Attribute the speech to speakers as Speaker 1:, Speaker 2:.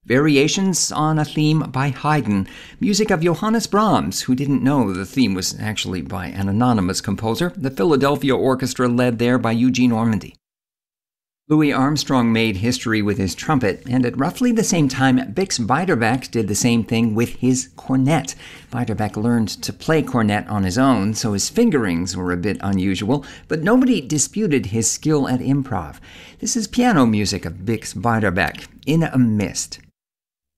Speaker 1: Variations on a theme by Haydn, music of Johannes Brahms, who didn't know the theme was actually by an anonymous composer, the Philadelphia Orchestra led there by Eugene Ormandy. Louis Armstrong made history with his trumpet, and at roughly the same time, Bix Beiderbecke did the same thing with his cornet. Beiderbecke learned to play cornet on his own, so his fingerings were a bit unusual, but nobody disputed his skill at improv. This is piano music of Bix Beiderbecke, In a Mist.